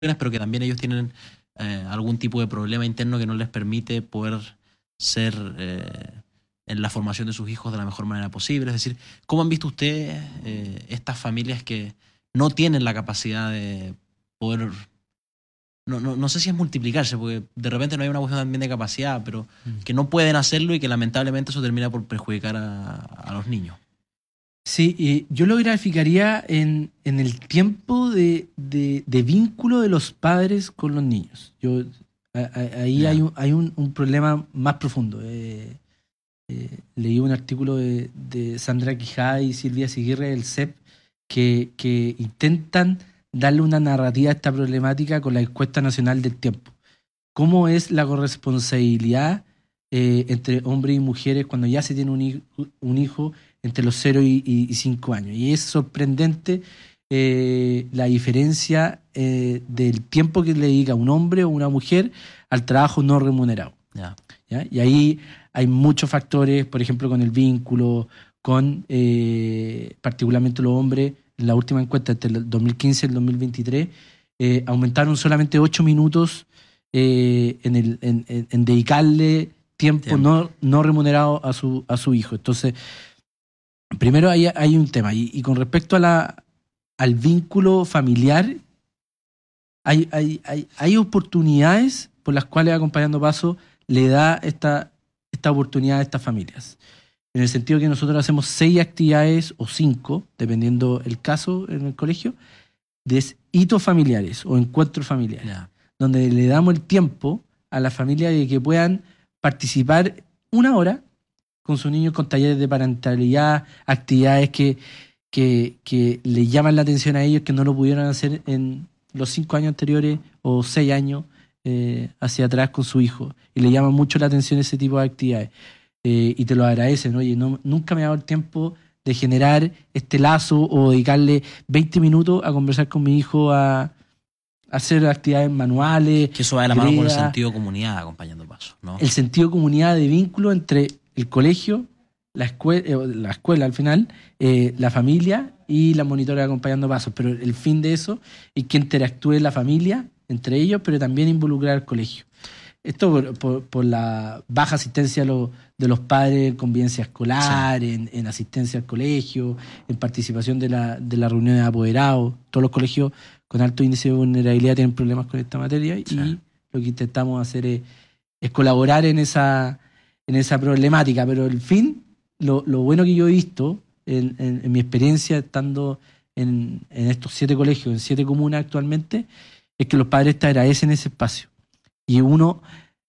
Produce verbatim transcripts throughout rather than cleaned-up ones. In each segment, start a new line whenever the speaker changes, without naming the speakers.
pero que también ellos tienen eh, algún tipo de problema interno que no les permite poder ser eh, en la formación de sus hijos de la mejor manera posible. Es decir, ¿cómo han visto ustedes eh, estas familias que no tienen la capacidad de poder, no, no, no sé si es multiplicarse, porque de repente no hay una cuestión también de capacidad, pero
Mm.
que no pueden hacerlo y que lamentablemente eso termina por perjudicar a, a los niños?
Sí, y yo lo graficaría en, en el tiempo de, de- de vínculo de los padres con los niños. Yo, a- a- ahí hay,
Ya,
un, hay un, un problema más profundo. Eh, eh, leí un artículo de, de Sandra Quijada y Silvia Seguirre del C E P que, que intentan darle una narrativa a esta problemática con la encuesta nacional del tiempo. ¿Cómo es la corresponsabilidad eh, entre hombres y mujeres cuando ya se tiene un, hi- un hijo entre los cero y, y- y cinco años? Y es sorprendente eh, la diferencia eh, del tiempo que le dedica un hombre o una mujer al trabajo no remunerado.
ya.
¿Ya? Y ahí hay muchos factores, por ejemplo, con el vínculo, con eh, particularmente los hombres. En la última encuesta, entre el dos mil quince y el dos mil veintitrés, eh, aumentaron solamente ocho minutos eh, en, el, en, en- en dedicarle tiempo
Tiempo.
no, no remunerado a su, a su hijo. Entonces, primero hay, hay un tema. Y, y con respecto a la, al vínculo familiar, hay, hay, hay, hay oportunidades por las cuales Acompañando Paso le da esta, esta oportunidad a estas familias. En el sentido que nosotros hacemos seis actividades o cinco, dependiendo el caso en el colegio, de hitos familiares o encuentros familiares,
Ya.
donde le damos el tiempo a la familia de que puedan participar una hora con sus niños con talleres de parentalidad, actividades que, que, que le llaman la atención a ellos que no lo pudieron hacer en los cinco años anteriores o seis años eh, hacia atrás con su hijo. Y le llama mucho la atención ese tipo de actividades. Eh, y te lo agradecen. Oye, no, nunca me ha dado el tiempo de generar este lazo o dedicarle veinte minutos a conversar con mi hijo, a, a hacer actividades manuales,
Que eso va de la mano con el
greda,
sentido de comunidad Acompañando Paso, ¿no?
el sentido de comunidad, de vínculo entre el colegio, la escuela, eh, la escuela al final, eh, la familia y la monitora Acompañando Pasos. Pero el fin de eso es que interactúe la familia entre ellos, pero también involucrar al colegio. Esto por, por- por la baja asistencia a lo- de los padres en convivencia escolar, en, en asistencia al colegio, en participación de la, de la reunión de apoderados. Todos los colegios con alto índice de vulnerabilidad tienen problemas con esta materia y
Sí.
lo que intentamos hacer es, es colaborar en esa, en esa problemática. Pero el fin, lo, lo bueno que yo he visto en, en- en mi experiencia estando en, en estos siete colegios, en siete comunas actualmente, es que los padres te agradecen ese espacio. Y uno,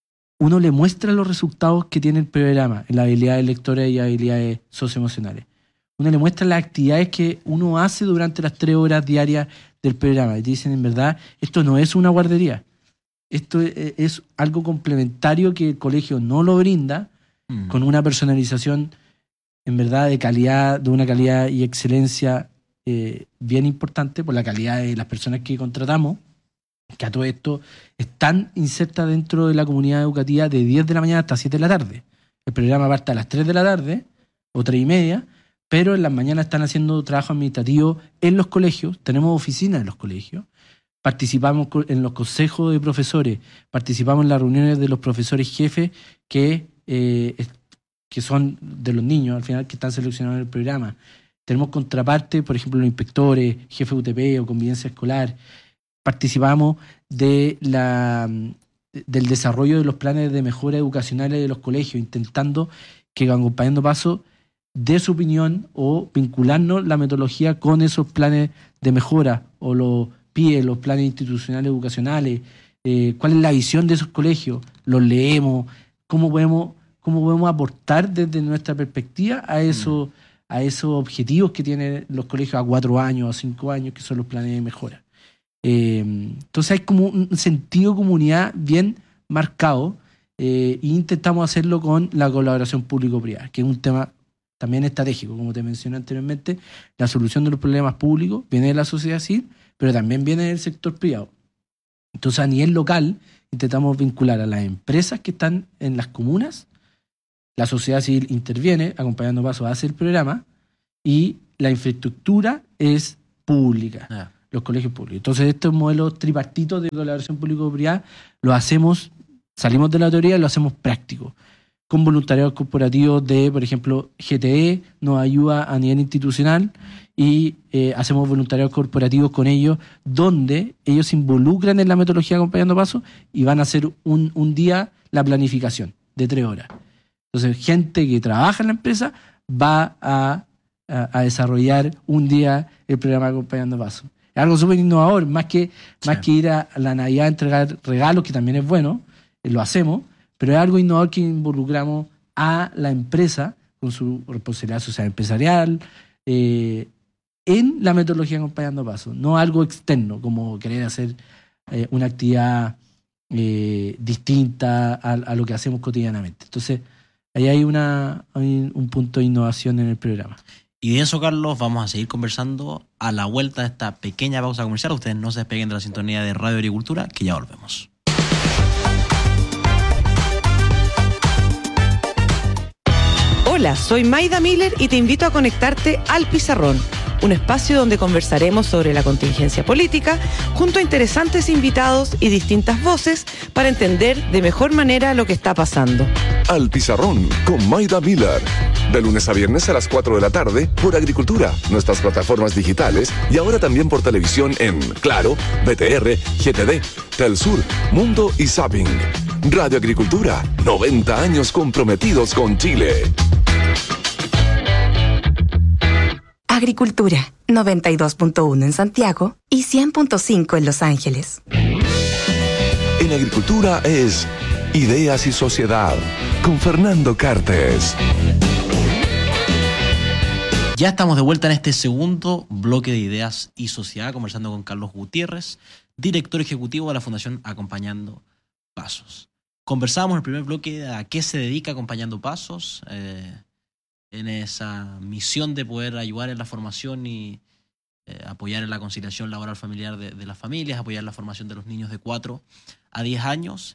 uno le muestra los resultados que tiene el programa en las habilidades lectoras y habilidades socioemocionales. Uno le muestra las actividades que uno hace durante las tres horas diarias del programa. Y te dicen, en verdad, esto no es una guardería. Esto es, es algo complementario que el colegio no lo brinda,
Mm.
con una personalización, en verdad, de calidad, de una calidad y excelencia eh, bien importante por la calidad de las personas que contratamos, que a todo esto están insertas dentro de la comunidad educativa de diez de la mañana hasta siete de la tarde. El programa parte a las tres de la tarde o tres y media, pero en las mañanas están haciendo trabajo administrativo en los colegios, tenemos oficinas en los colegios, participamos co- en los consejos de profesores, participamos en las reuniones de los profesores jefes que, eh, es- que son de los niños al final que están seleccionados en el programa. Tenemos contraparte, por ejemplo, los inspectores, jefe U T P o convivencia escolar. Participamos de la, del desarrollo de los planes de mejora educacionales de los colegios, intentando que Acompañando Paso dé su opinión o vincularnos la metodología con esos planes de mejora o los P I E, los planes institucionales educacionales, eh, cuál es la visión de esos colegios, los leemos, cómo podemos, cómo podemos aportar desde nuestra perspectiva a esos, a esos objetivos que tienen los colegios a cuatro años, a cinco años, que son los planes de mejora. Eh, entonces hay como un sentido de comunidad bien marcado eh, e intentamos hacerlo con la colaboración público-privada, que es un tema también estratégico, como te mencioné anteriormente. La solución de los problemas públicos viene de la sociedad civil, pero también viene del sector privado. Entonces a nivel local intentamos vincular a las empresas que están en las comunas, la sociedad civil interviene, Acompañando Pasos hace el programa y la infraestructura es pública.
Ya.
los colegios públicos. Entonces, estos modelos tripartitos de colaboración público-privada los hacemos, salimos de la teoría y lo hacemos práctico. Con voluntariados corporativos de, por ejemplo, G T E nos ayuda a nivel institucional y eh, hacemos voluntariados corporativos con ellos, donde ellos se involucran en la metodología Acompañando Pasos y van a hacer un, un día la planificación de tres horas. Entonces, gente que trabaja en la empresa va a, a, a desarrollar un día el programa Acompañando Pasos. Es algo súper innovador, más que, sí. más que ir a la Navidad a entregar regalos, que también es bueno, eh, lo hacemos, pero es algo innovador que involucramos a la empresa con su responsabilidad social empresarial eh, en la metodología Acompañando Pasos, no algo externo, como querer hacer eh, una actividad eh, distinta a, a lo que hacemos cotidianamente. Entonces, ahí hay, una, hay un punto de innovación en el programa.
Y de eso, Carlos, vamos a seguir conversando a la vuelta de esta pequeña pausa comercial. Ustedes no se despeguen de la sintonía de Radio Agricultura, que ya volvemos.
Hola, soy Maida Miller y te invito a conectarte al Pizarrón, un espacio donde conversaremos sobre la contingencia política junto a interesantes invitados y distintas voces para entender de mejor manera lo que está pasando.
Al Pizarrón con Maida Miller, de lunes a viernes a las cuatro de la tarde por Agricultura, nuestras plataformas digitales y ahora también por televisión en Claro, B T R, G T D, Telsur, Mundo y Zapping. Radio Agricultura, noventa años comprometidos con Chile.
Agricultura, noventa y dos punto uno en Santiago y cien punto cinco en Los Ángeles.
En Agricultura es Ideas y Sociedad, con Fernando Cartes.
Ya estamos de vuelta en este segundo bloque de Ideas y Sociedad, conversando con Carlos Gutiérrez, director ejecutivo de la Fundación Acompañando Pasos. Conversábamos en el primer bloque a qué se dedica Acompañando Pasos, eh, en esa misión de poder ayudar en la formación y eh, apoyar en la conciliación laboral familiar de, de las familias, apoyar la formación de los niños de cuatro a diez años.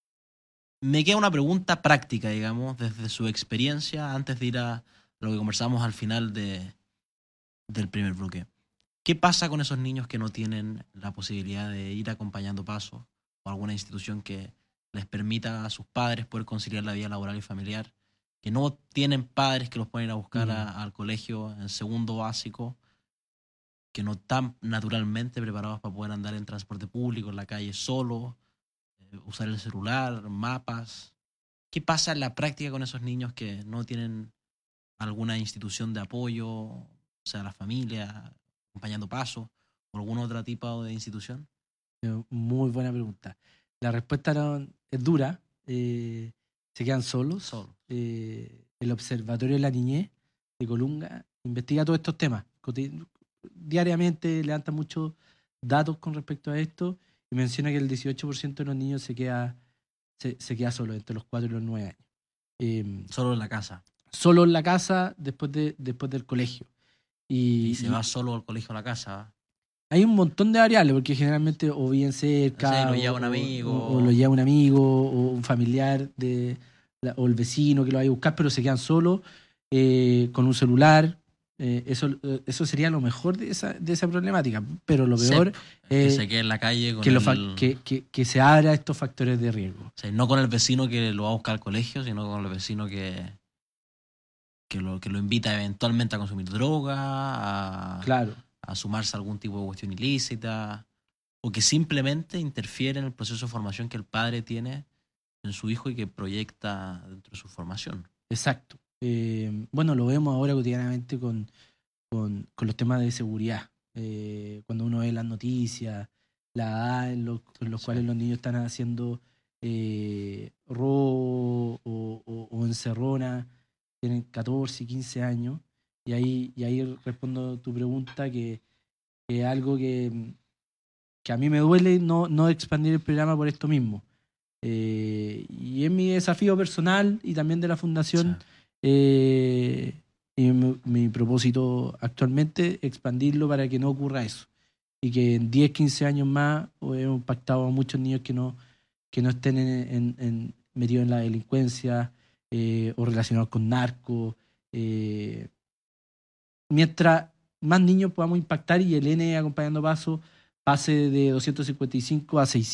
Me queda una pregunta práctica, digamos, desde su experiencia, antes de ir a lo que conversamos al final de, del primer bloque. ¿Qué pasa con esos niños que no tienen la posibilidad de ir acompañando pasos o alguna institución que les permita a sus padres poder conciliar la vida laboral y familiar, que no tienen padres que los pueden ir a buscar mm. a, al colegio en segundo básico, que no están naturalmente preparados para poder andar en transporte público, en la calle solo, eh, usar el celular, mapas? ¿Qué pasa en la práctica con esos niños que no tienen alguna institución de apoyo, o sea, la familia, acompañando pasos, o algún otro tipo de institución?
Muy buena pregunta. La respuesta no, es dura. Eh, se quedan solos.
Solo.
Eh, el Observatorio de la Niñez de Colunga investiga todos estos temas. Diariamente levanta muchos datos con respecto a esto y menciona que el dieciocho por ciento de los niños se queda, se, se queda solo entre los cuatro y los nueve años. Eh,
solo en la casa.
Solo en la casa después, de, después del colegio. Y,
y se y, va solo al colegio o a la casa.
Hay un montón de variables, porque generalmente o bien cerca,
o, sea, lo
o,
lleva un amigo,
o, o lo lleva un amigo, o un familiar, de la, o el vecino que lo vaya a buscar, pero se quedan solos, eh, con un celular. Eh, eso, eso sería lo mejor de esa, de esa problemática, pero lo peor
es
eh,
que se quede en la calle con
que,
el...
lo fa- que, que, que se abra estos factores de riesgo.
O sea, no con el vecino que lo va a buscar al colegio, sino con el vecino que... Que lo, que lo invita eventualmente a consumir droga, a,
claro.
a sumarse a algún tipo de cuestión ilícita, o que simplemente interfiere en el proceso de formación que el padre tiene en su hijo y que proyecta dentro de su formación.
Exacto. Eh, bueno, lo vemos ahora cotidianamente con, con, con los temas de seguridad. Eh, cuando uno ve las noticias, la edad en, lo, en los sí. cuales los niños están haciendo eh, robo o, o, o encerrona, tienen catorce, quince años, y ahí, y ahí respondo a tu pregunta, que es algo que, que a mí me duele no, no expandir el programa por esto mismo. Eh, y es mi desafío personal y también de la Fundación, sí. eh, y mi, mi propósito actualmente, expandirlo para que no ocurra eso. Y que en diez, quince años más hemos impactado a muchos niños que no, que no estén en, en, en, metidos en la delincuencia, Eh, o relacionados con narcos. Eh, mientras, más niños podamos impactar y el N acompañando paso pase de doscientos cincuenta y cinco a seiscientos.